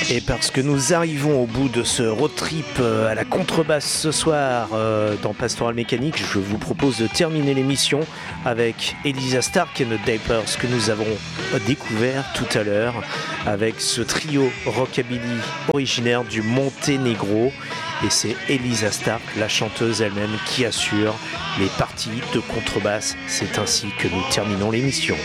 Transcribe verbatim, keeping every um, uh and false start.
Et parce que nous arrivons au bout de ce road trip à la contrebasse ce soir dans Pastoral Mécanique, je vous propose de terminer l'émission avec Elisa Stark et The Diapers que nous avons découvert tout à l'heure avec ce trio rockabilly originaire du Monténégro. Et c'est Elisa Stark, la chanteuse elle-même, qui assure les parties de contrebasse. C'est ainsi que nous terminons l'émission.